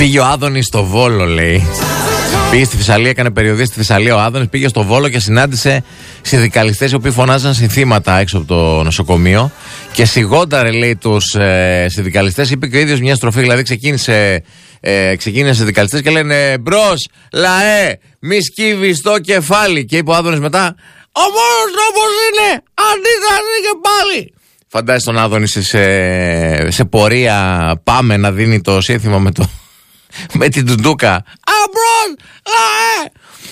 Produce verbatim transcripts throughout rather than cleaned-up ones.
Πήγε ο Άδωνης στο Βόλο, λέει. Πήγε στη Θεσσαλία, έκανε περιοδία στη Θεσσαλία ο Άδωνης, πήγε στο Βόλο και συνάντησε συνδικαλιστές οι οποίοι φωνάζαν συνθήματα έξω από το νοσοκομείο και σιγόνταρε, λέει, τους ε, συνδικαλιστές. Είπε και ο ίδιος μια στροφή, δηλαδή ξεκίνησε, ε, ξεκίνησε συνδικαλιστές και λένε μπρος, λαέ, μη σκύβεις το κεφάλι. Και είπε ο Άδωνης μετά, ο μόνος τρόπος είναι αντίσταση και πάλι. Φαντάζεσαι τον Άδωνη σε, σε πορεία πάμε να δίνει το σύνθημα με, το, με την τουντούκα. Αμπρός, λαέ.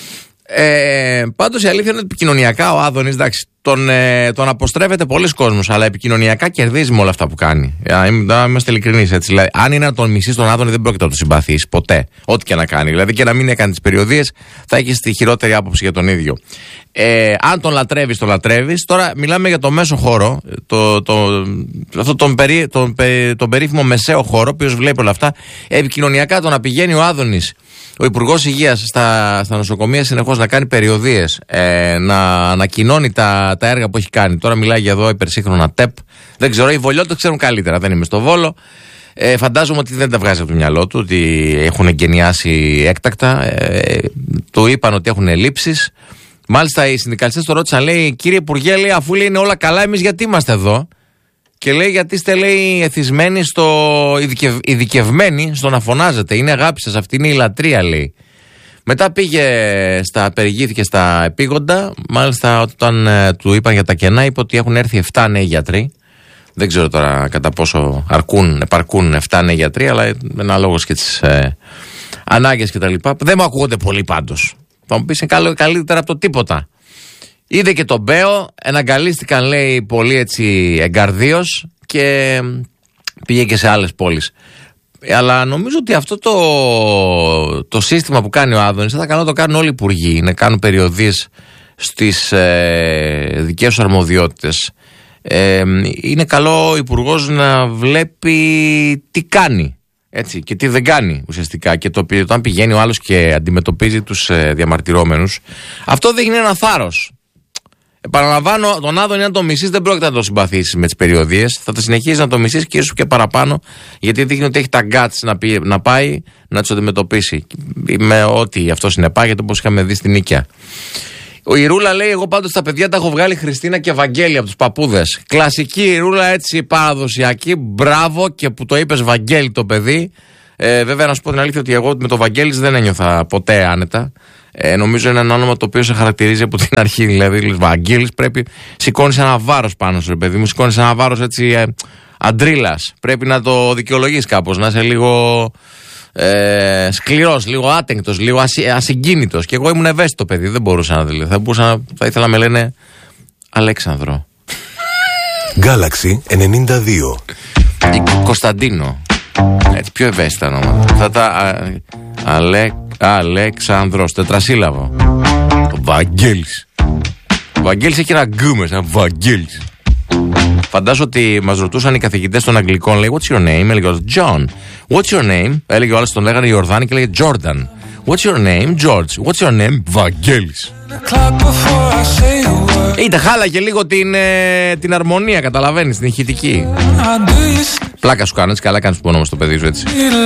Ε, πάντως η αλήθεια είναι ότι επικοινωνιακά ο Άδωνης, εντάξει, τον, ε, τον αποστρέφεται πολλοί κόσμος, αλλά επικοινωνιακά κερδίζει με όλα αυτά που κάνει. Να είμαστε ειλικρινείς, έτσι. Δηλαδή, αν είναι να τον μισείς τον Άδωνη, δεν πρόκειται να τον συμπαθείς ποτέ. Ό,τι και να κάνει. Δηλαδή και να μην έκανε τις περιοδίες, θα έχεις τη χειρότερη άποψη για τον ίδιο. Ε, αν τον λατρεύεις, τον λατρεύεις. Τώρα μιλάμε για το μέσο χώρο, το, το, αυτό τον, περί, τον, τον περίφημο μεσαίο χώρο, ο οποίος βλέπει όλα αυτά. Επικοινωνιακά το να πηγαίνει ο Άδωνης, ο Υπουργός Υγείας, στα, στα νοσοκομεία συνεχώς να κάνει περιοδίες, ε, να ανακοινώνει τα, τα έργα που έχει κάνει. Τώρα μιλάει για εδώ υπερσύγχρονα ΤΕΠ. Δεν ξέρω, οι Βολιώτες ξέρουν καλύτερα, δεν είμαι στο Βόλο. Ε, φαντάζομαι ότι δεν τα βγάζει από το μυαλό του, ότι έχουν εγκαινιάσει έκτακτα. Ε, του είπαν ότι έχουν ελλείψεις. Μάλιστα οι συνδικαλιστές το ρώτησαν, λέει, κύριε Υπουργέ, λέει, αφού λέει, είναι όλα καλά, εμείς γιατί είμαστε εδώ? Και λέει, γιατί είστε, λέει, εθισμένοι στο ειδικευ... ειδικευμένοι στο να φωνάζετε. Είναι αγάπη σας, αυτή είναι η λατρεία, λέει. Μετά πήγε, στα, περιηγήθηκε στα επίγοντα. Μάλιστα, όταν ε, του είπαν για τα κενά, είπε ότι έχουν έρθει επτά νέοι γιατροί. Δεν ξέρω τώρα κατά πόσο αρκούν, επαρκούν επτά νέοι γιατροί, αλλά αναλόγως και τις ε, ανάγκες κτλ. Δεν μου ακούγονται πολύ πάντως. Θα μου πεις, είναι καλό, καλύτερα από το τίποτα. Είδε και τον Μπέο, εναγκαλίστηκαν, λέει, πολύ έτσι εγκαρδίως και πήγε και σε άλλες πόλεις. Αλλά νομίζω ότι αυτό το, το σύστημα που κάνει ο Άδωνης θα ήταν καλό να το κάνουν όλοι οι υπουργοί, να κάνουν περιοδίες στις ε, δικές τους αρμοδιότητες. Ε, είναι καλό ο υπουργός να βλέπει τι κάνει, έτσι, και τι δεν κάνει ουσιαστικά. Και το οποίο όταν πηγαίνει ο άλλος και αντιμετωπίζει τους ε, διαμαρτυρόμενους, αυτό δείχνει ένα θάρρος. Επαναλαμβάνω, τον Άδωνη, αν το μισείς, δεν πρόκειται να το συμπαθήσεις με τις περιοδίες. Θα τα συνεχίσεις να το μισείς και ίσως και παραπάνω, γιατί δείχνει ότι έχει τα guts να, πει, να πάει να τους αντιμετωπίσει. Με ό,τι αυτό συνεπάγεται, όπως είχαμε δει στην Νίκαια. Ο η Ρούλα λέει: εγώ πάντως τα παιδιά τα έχω βγάλει Χριστίνα και Βαγγέλη από τους παππούδες. Κλασική η Ρούλα, έτσι παραδοσιακή. Μπράβο, και που το είπες Βαγγέλη το παιδί. Ε, βέβαια, να σου πω την αλήθεια ότι εγώ με το Βαγγέλης δεν ένιωθα ποτέ άνετα. Ε, νομίζω είναι ένα όνομα το οποίο σε χαρακτηρίζει από την αρχή. Δηλαδή, Βαγγέλης, πρέπει. Σηκώνεις ένα βάρος πάνω σου, ρε παιδί μου. Σηκώνεις ένα βάρος έτσι ε, αντρίλας. Πρέπει να το δικαιολογείς κάπως, να είσαι λίγο ε, σκληρός, λίγο άτεγκτος, λίγο ασυ, ασυγκίνητος. Και εγώ ήμουν ευαίσθητο παιδί, δεν μπορούσα να δηλαδή. Θα, μπορούσα, θα ήθελα να με λένε Αλέξανδρο. Galaxy ενενήντα δύο. Κωνσταντίνο. Έτσι, πιο ευαίσθητα ονόματα. Θα τα. Α, αλέ, Αλέξανδρος, τετρασύλλαβο. Ο Βαγγέλης. Ο Βαγγέλης έχει ένα γκου μέσα. Βαγγέλης. Φαντάζομαι ότι μας ρωτούσαν οι καθηγητές των Αγγλικών, λέει, what's your name? Έλεγε ο John. What's your name? Έλεγε ο άλλος, τον λέγανε Ιορδάνη και έλεγε Jordan. What's your name? George. What's your name? Βαγγέλης. Είτε χάλαγε λίγο την, ε, την αρμονία, καταλαβαίνεις, την ηχητική. Πλάκα σου κάνω, έτσι, καλά κάνεις που όνομα στο παιδί σου, έτσι.